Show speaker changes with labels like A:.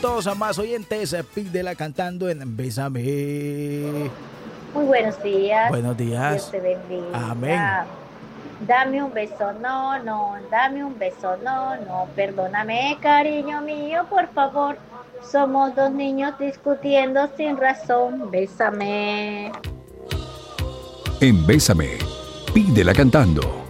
A: minutos a más oyentes. Pídela cantando en Bésame.
B: Muy buenos días.
A: Buenos días.
B: Dios te bendiga.
A: Amén.
B: Dame un beso, no, no, dame un beso, no, no, perdóname, cariño mío, por favor. Somos dos niños discutiendo sin razón. Bésame.
C: En Bésame, pídela cantando.